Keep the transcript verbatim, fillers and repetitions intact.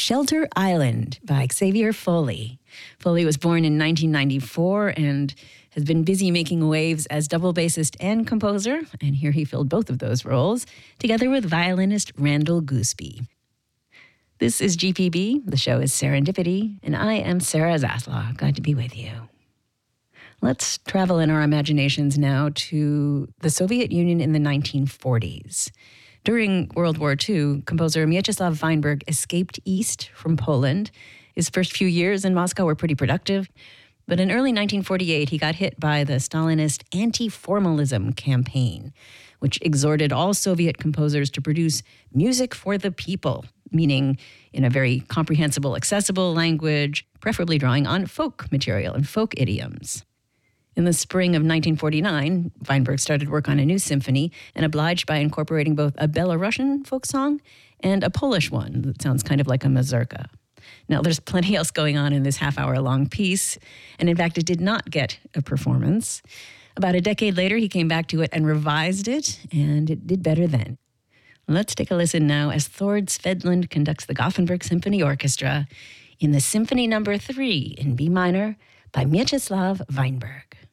Shelter Island by Xavier Foley. Foley was born in nineteen ninety-four and has been busy making waves as double bassist and composer, and here he filled both of those roles, together with violinist Randall Gooseby. This is G P B, the show is Serendipity, and I am Sarah Zaslow. Glad to be with you. Let's travel in our imaginations now to the Soviet Union in the nineteen forties. During World War Two, composer Mieczysław Weinberg escaped east from Poland. His first few years in Moscow were pretty productive, but in early nineteen forty-eight, he got hit by the Stalinist anti-formalism campaign, which exhorted all Soviet composers to produce music for the people, meaning in a very comprehensible, accessible language, preferably drawing on folk material and folk idioms. In the spring of nineteen forty-nine, Weinberg started work on a new symphony and obliged by incorporating both a Belarusian folk song and a Polish one that sounds kind of like a mazurka. Now, there's plenty else going on in this half-hour-long piece, and in fact, it did not get a performance. About a decade later, he came back to it and revised it, and it did better then. Let's take a listen now as Thord Svedlund conducts the Gothenburg Symphony Orchestra in the Symphony Number Three in B minor by Mieczysław Weinberg.